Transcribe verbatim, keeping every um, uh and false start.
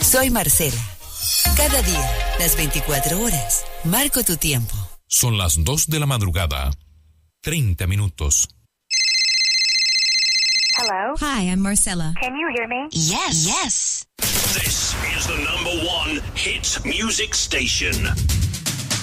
Soy Marcela. Cada día, las veinticuatro horas, marco tu tiempo. Son las dos de la madrugada. treinta minutos. Hello? Hi, I'm Marcella. Can you hear me? Yes, yes. This is the number one hit music station.